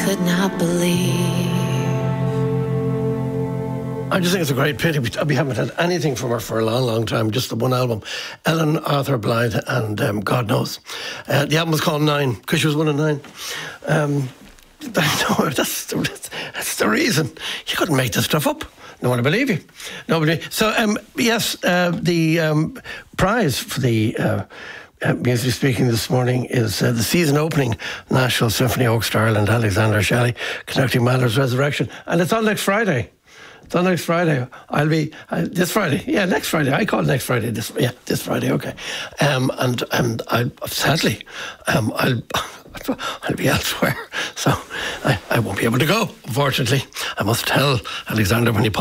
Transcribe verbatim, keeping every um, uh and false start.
could not believe. I just think it's a great pity. We haven't had anything from her for a long, long time. Just the one album. Ellen Arthur Blythe and um, God Knows. Uh, the album was called Nine because she was one of nine. Um, no, that's, the, that's the reason. You couldn't make this stuff up. No one will believe you. Nobody. So, um, yes, uh, the um, prize for the uh, uh, Music Speaking this morning is uh, the season opening National Symphony Orchestra Ireland, Alexander Shelley, conducting Mahler's Resurrection. And it's on next Friday. It's on next Friday. I'll be uh, this Friday. Yeah, next Friday. I call it next Friday. This yeah, this Friday. Okay. Um, and and I sadly, um, I'll I'll be elsewhere, so I, I won't be able to go. Unfortunately, I must tell Alexander when he.